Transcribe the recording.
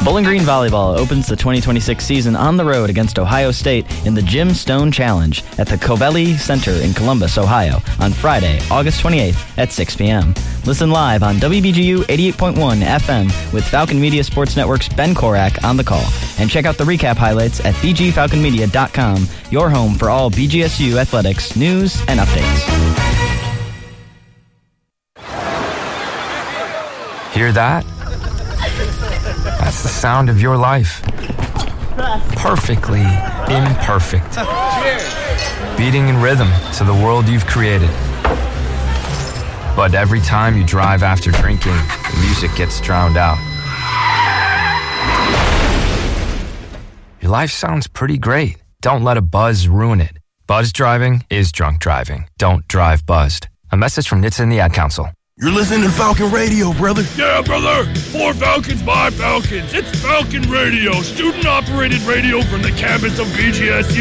Bowling Green Volleyball opens the 2026 season on the road against Ohio State in the Jim Stone Challenge at the Covelli Center in Columbus, Ohio on Friday, August 28th at 6 p.m. Listen live on WBGU 88.1 FM with Falcon Media Sports Network's Ben Korak on the call. And check out the recap highlights at bgfalconmedia.com, your home for all BGSU athletics, news, and updates. Hear that? That's the sound of your life. Perfectly imperfect. Beating in rhythm to the world you've created. But every time you drive after drinking, the music gets drowned out. Your life sounds pretty great. Don't let a buzz ruin it. Buzz driving is drunk driving. Don't drive buzzed. A message from NHTSA and the Ad Council. You're listening to Falcon Radio, brother. Yeah, brother. For Falcons, by Falcons. It's Falcon Radio, student-operated radio from the campus of BGSU.